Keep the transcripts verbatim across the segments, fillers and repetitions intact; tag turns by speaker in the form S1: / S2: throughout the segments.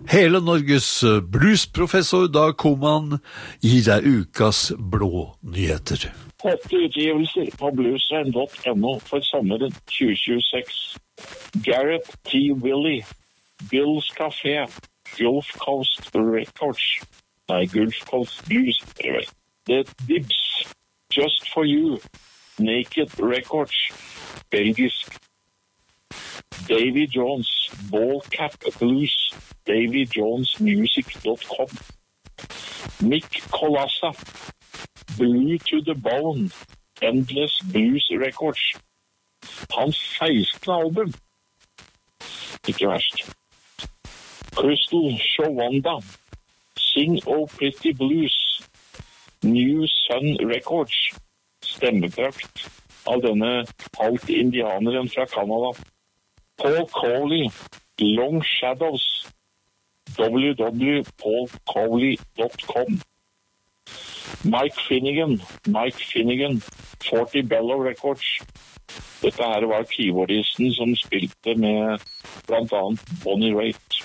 S1: Hele Norges bluesprofessor Dag Koman gir deg ukas blå nyheter.
S2: Åtte utgivelser på bluesrein punktum no for sommeren tjue tjueseks. Garrett T. Willie, Bill's Café, Gulf Coast Records. Nei, Gulf Coast Blues. The Dibs, Just For You, Naked Records, belgisk. Davy Jones, Ball Cap Blues, davy jones music dot com. Mick Colassa, Blue to the Bone, Endless Blues Records. Hans sekstende album. Ikke verst. Crystal Shawanda, Sing Oh Pretty Blues, New Sun Records, stemmeprakt av denne alt-indianeren fra Canada. Paul Cowley, Long Shadows, w w w dot paul cowley dot com. Mike Finnegan, Mike Finnegan, forty Bellow Records. Dette her var keyboardisten som spilte med blant annet Bonnie Raitt.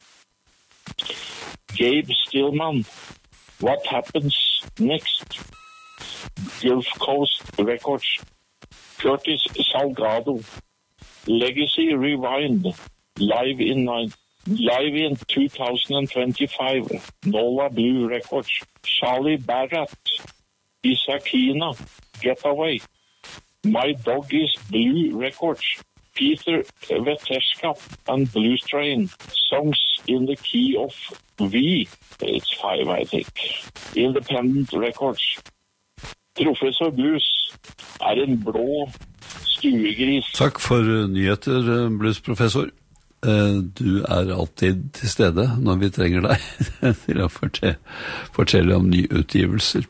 S2: Gabe Stillman, What Happens Next, Gulf Coast Records. Curtis Salgado, Legacy Rewind, live in nine, live in two thousand twenty-five, Nola Blue Records. Charlie Barrett, Isakina, Getaway, My Dog is Blue Records. Peter Veteshka and Blues Train, songs in the key of V. It's five, I think. Independent Records. Professor Blues er en blå stuegris.
S1: Takk for nyheter, bluesprofessor. Du er alltid til stede når vi trenger deg til å fortelle, fortelle om nyutgivelser.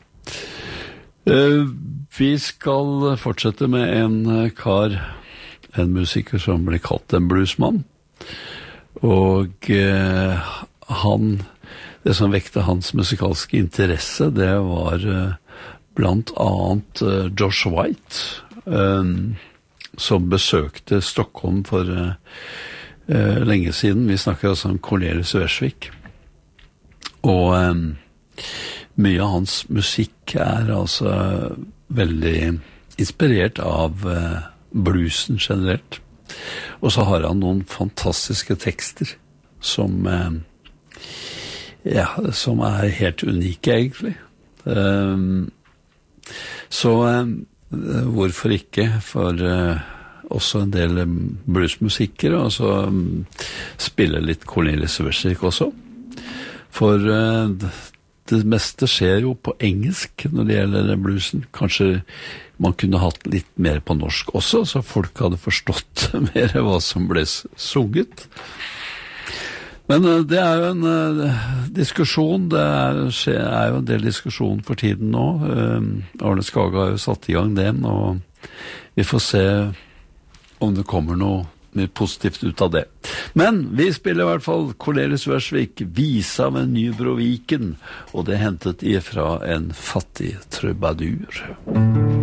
S1: Vi skal fortsette med en kar, en musiker som ble kalt en bluesmann. Og han, det som vekte hans musikalske interesse, det var blant annet Josh White, som besøkte Stockholm for uh, uh, lenge siden. Vi snakker altså om Cornelis Vreeswijk. Og um, mye av hans musikk er altså veldig inspirert av uh, bluesen generelt. Og så har han noen fantastiske tekster som, uh, ja, som er helt unike egentlig. Um, så um, hvorfor ikke for uh, også en del bluesmusikere, og så um, spille litt Cornelis Vreeswijk også. For uh, det meste skjer jo på engelsk når det gjelder bluesen. Kanskje man kunne hatt litt mer på norsk også, så folk hadde forstått mer hva som ble sunget. Men uh, det er jo en uh, diskusjon, det er, er jo en del diskusjon for tiden nå. Uh, Arne Skage har jo satt i gang den, og vi får se om det kommer noe mer positivt ut av det. Men vi spiller i hvert fall Cornelis Vreeswijk, Visa med Nybroviken, og det er hentet ifra en fattig trubadur.